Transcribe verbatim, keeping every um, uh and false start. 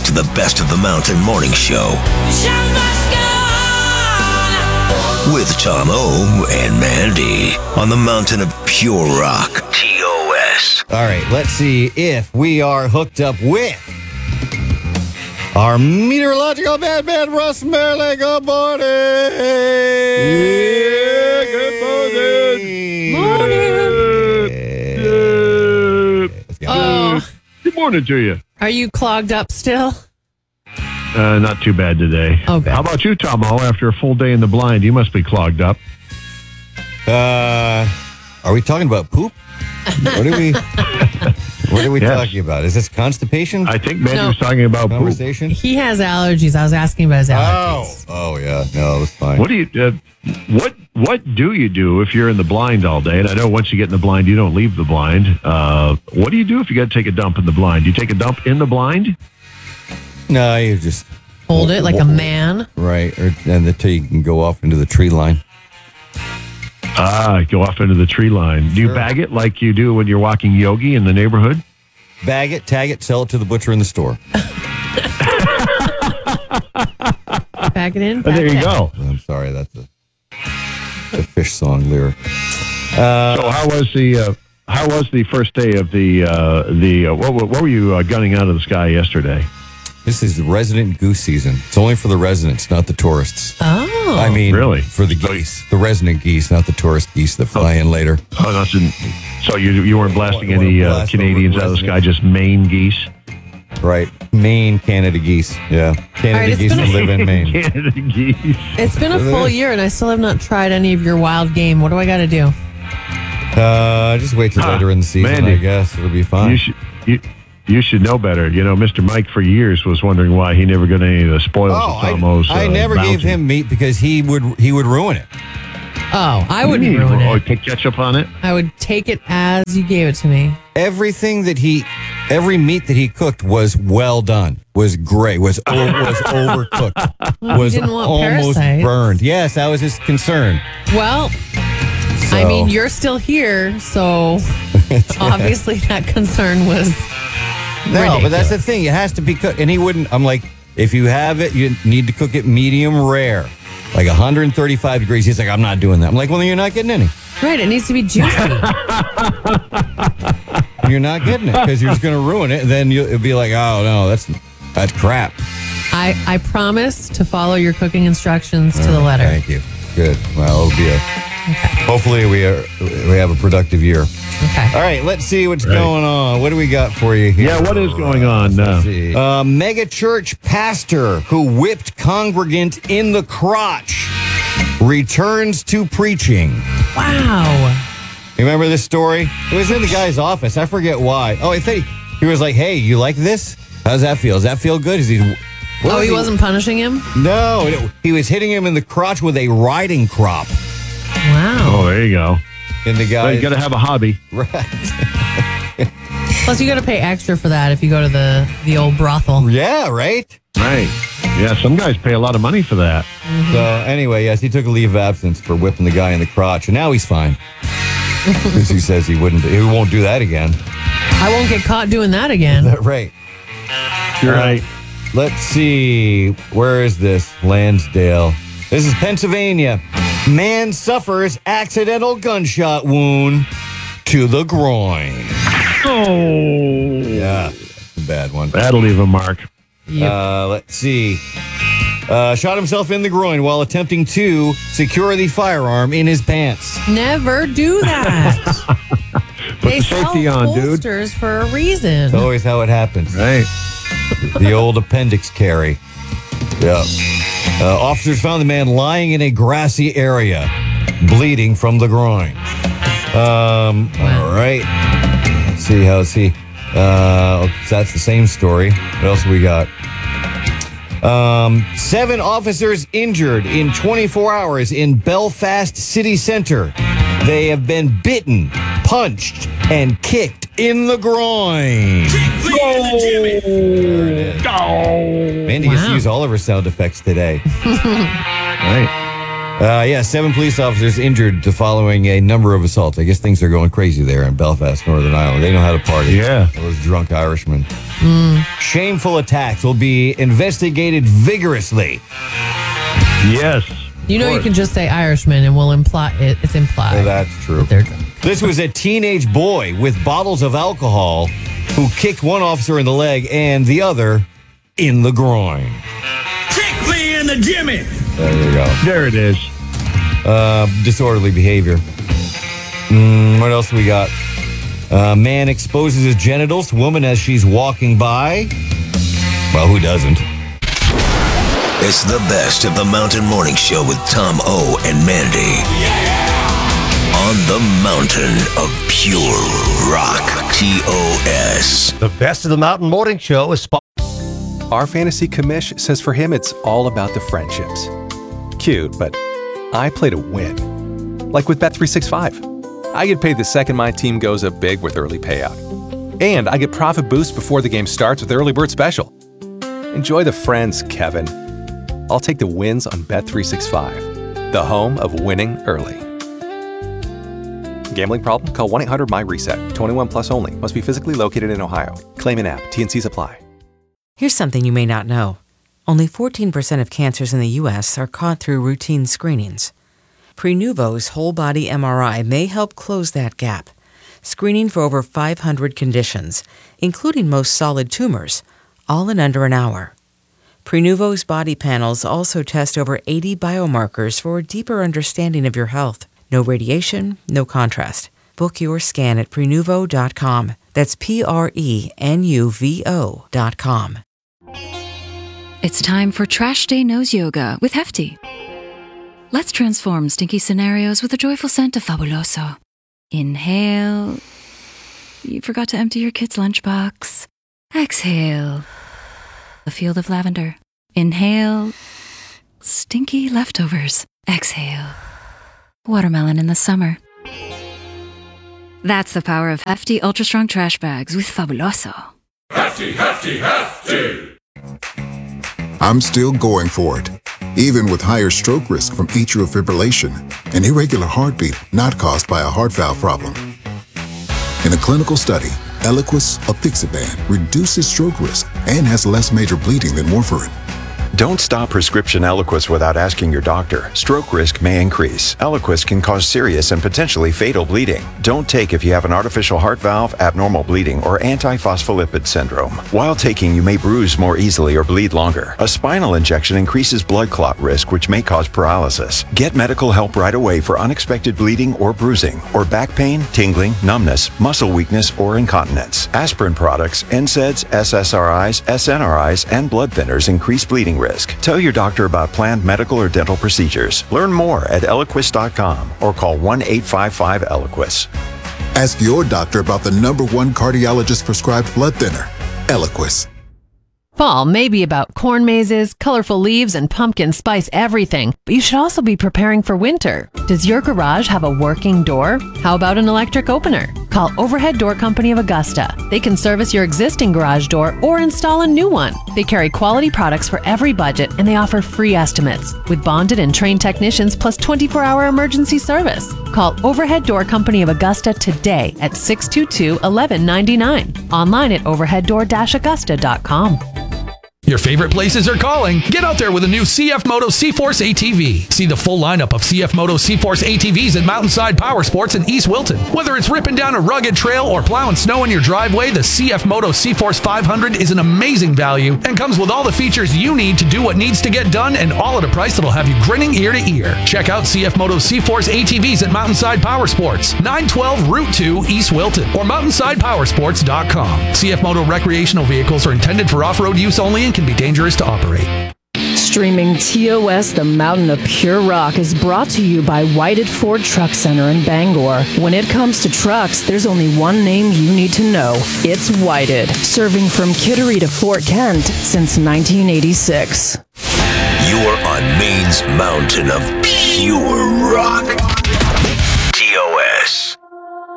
to the Best of the Mountain Morning Show. With Tom O and Mandy on the Mountain of Pure Rock. T O S. All right, let's see if we are hooked up with our meteorological madman, Russ Merlin. Good morning. Yeah, good morning. Morning. Oh. Good morning to you. Are you clogged up still? Uh, not too bad today. Oh, good. How about you, Tomo? After a full day in the blind, you must be clogged up. Uh, are we talking about poop? What are we? What are we Yes. talking about? Is this constipation I think Mandy No. was talking about poop. conversation? He has allergies. I was asking about his Oh, allergies. oh yeah, no, that's fine. What do you? Uh, what What do you do if you're in the blind all day? And I know once you get in the blind, you don't leave the blind. Uh, what do you do if you got to take a dump in the blind? Do you take a dump in the blind? No, you just Hold it like a man. right, or, and until you can go off into the tree line. Ah, go off into the tree line. Do you Sure. bag it like you do when you're walking yogi in the neighborhood? Bag it, tag it, sell it to the butcher in the store. Pack it in. Oh, Pack there it you out. go. I'm sorry, that's a, a fish song lyric. Uh, So how was the uh, how was the first day of the uh, the uh, what, what were you uh, gunning out of the sky yesterday? This is the resident goose season. It's only for the residents, not the tourists. Oh. I mean, Really? for the geese, the resident geese, not the tourist geese that fly in later. Oh, that's in, so you you weren't blasting You wanna any uh, blast Canadians over out of the sky, residents. just Maine geese. Right, Maine Canada geese. Yeah, Canada right, it's geese been that a- live in Maine. Canada geese. It's been a There it full is. year and I still have not tried any of your wild game. What do I got to do? Uh, just wait till Ah, later in the season. Mandy. I guess it'll be fine. You should you, you should know better. You know, Mister Mike for years was wondering why he never got any of the spoils Oh, of I, Tomo's. I uh, never bounty. gave him meat because he would he would ruin it. Oh, I wouldn't You ruin oh, it. put ketchup on it. I would take it as you gave it to me. Everything that he, every meat that he cooked was well done, was great, was o- was overcooked, Well, he was didn't want almost parasites. burned. Yes, that was his concern. Well, I So- mean, you're still here, so obviously that concern was No, but that's the ridiculous. thing. It has to be cooked. And he wouldn't. I'm like, if you have it, you need to cook it medium rare, like one hundred thirty-five degrees. He's like, I'm not doing that. I'm like, well, then you're not getting any. Right, it needs to be juicy. You're not getting it because you're just going to ruin it. And then you'll it'll be like, oh no, that's that's crap. I, I promise to follow your cooking instructions to the letter. Thank you. Good. Well, it'll be a. Hopefully, we are we have a productive year. Okay. All right, let's see what's Right. going on. What do we got for you here? Yeah, what is going on? Uh, Let's see. Uh, mega church pastor who whipped congregant in the crotch returns to preaching. Wow. You remember this story? It was in the guy's office. I forget why. Oh, I think he was like, "Hey, you like this? How's that feel? Does that feel good?" Is he? what Oh, was he wasn't punishing him? No, it- he was hitting him in the crotch with a riding crop. Wow. oh, there you go. And the So guy, you got to have a hobby. right? Plus, you got to pay extra for that if you go to the, the old brothel. Yeah, right. Right. Yeah, some guys pay a lot of money for that. So anyway, yes, he took a leave of absence for whipping the guy in the crotch, and now he's fine because he says he wouldn't, he won't do that again. I won't get caught doing that again. Right. You're right. Let's see. Where is this? Lansdale. This is Pennsylvania. Man suffers accidental gunshot wound to the groin. Oh, Yeah, that's a bad one. that'll leave a mark. Yep. Uh, let's see. Uh, shot himself in the groin while attempting to secure the firearm in his pants. Never do that. Put they the safety sell on, dude. holsters for a reason. It's always how it happens. Right. The old appendix carry. Yeah. Uh, officers found the man lying in a grassy area, bleeding from the groin. Um, all right. Let's see, how's he? Uh, so that's the same story. What else we got? Um, seven officers injured in twenty-four hours in Belfast city center. They have been bitten, punched, and kicked in the groin. Mandy gets to Wow. use all of her sound effects today. Right. Uh, yeah, seven police officers injured to following a number of assaults. I guess things are going crazy there in Belfast, Northern Ireland. They know how to party. Yeah. Those drunk Irishmen. Shameful attacks will be investigated vigorously. Yes. You know, of you course. can just say Irishman and we'll imply it, it's implied. That's true. that they're drunk. This was a teenage boy with bottles of alcohol who kicked one officer in the leg and the other in the groin. Kick me in the Jimmy. There you go. There it is. Uh, disorderly behavior. Mm, what else we got? Uh, man exposes his genitals to woman as she's walking by. Well, who doesn't? It's the best of the Mountain Morning Show with Tom O and Mandy. On the mountain of pure rock. T O S. The best of the Mountain Morning Show is spo- Our fantasy commish says for him it's all about the friendships. Cute, but I play to win. Like with Bet three sixty-five. I get paid the second my team goes up big with early payout. And I get profit boost before the game starts with early bird special. Enjoy the friends, Kevin. I'll take the wins on Bet three sixty-five, the home of winning early. Gambling problem? Call one eight hundred M Y RESET. twenty-one plus only. Must be physically located in Ohio. Claim in app. T N Cs apply. Here's something you may not know. Only fourteen percent of cancers in the U S are caught through routine screenings. Prenuvo's whole-body M R I may help close that gap, screening for over five hundred conditions, including most solid tumors, all in under an hour. Prenuvo's body panels also test over eighty biomarkers for a deeper understanding of your health. No radiation, no contrast. Book your scan at Prenuvo dot com. That's P R E N U V O dot com. It's time for Trash Day Nose Yoga with Hefty. Let's transform stinky scenarios with a joyful scent of Fabuloso. Inhale. You forgot to empty your kid's lunchbox. Exhale. A field of lavender. Inhale. Stinky leftovers. Exhale. Watermelon in the summer. That's the power of Hefty Ultra Strong Trash Bags with Fabuloso. Hefty, hefty, hefty. I'm still going for it, even with higher stroke risk from atrial fibrillation, an irregular heartbeat not caused by a heart valve problem. In a clinical study, Eliquis apixaban reduces stroke risk and has less major bleeding than warfarin. Don't stop prescription Eliquis without asking your doctor. Stroke risk may increase. Eliquis can cause serious and potentially fatal bleeding. Don't take if you have an artificial heart valve, abnormal bleeding, or antiphospholipid syndrome. While taking, you may bruise more easily or bleed longer. A spinal injection increases blood clot risk, which may cause paralysis. Get medical help right away for unexpected bleeding or bruising, or back pain, tingling, numbness, muscle weakness, or incontinence. Aspirin products, N SAIDs, S S R Is, S N R Is, and blood thinners increase bleeding risk. Tell your doctor about planned medical or dental procedures. Learn more at Eliquis dot com or call one eight five five Eliquis. Ask your doctor about the number one cardiologist prescribed blood thinner, Eliquis. Fall may be about corn mazes, colorful leaves, and pumpkin spice everything, but you should also be preparing for winter. Does your garage have a working door? How about an electric opener? Call Overhead Door Company of Augusta. They can service your existing garage door or install a new one. They carry quality products for every budget, and they offer free estimates with bonded and trained technicians plus twenty-four hour emergency service. Call Overhead Door Company of Augusta today at six two two, one one nine nine. Online at overhead door dash augusta dot com. Your favorite places are calling. Get out there with a new C F Moto C-Force A T V. See the full lineup of C F Moto C-Force A T Vs at Mountainside Power Sports in East Wilton. Whether it's ripping down a rugged trail or plowing snow in your driveway, the C F Moto C-Force five hundred is an amazing value and comes with all the features you need to do what needs to get done, and all at a price that'll have you grinning ear to ear. Check out C F Moto C-Force A T Vs at Mountainside Power Sports, nine twelve Route two, East Wilton, or mountainside power sports dot com. C F Moto recreational vehicles are intended for off-road use only and can be dangerous to operate. Streaming T O S, the Mountain of Pure Rock, is brought to you by Whited Ford Truck Center in Bangor. When it comes to trucks, there's only one name you need to know. It's Whited, serving from Kittery to Fort Kent since nineteen eighty-six. You're on Maine's mountain of pure rock.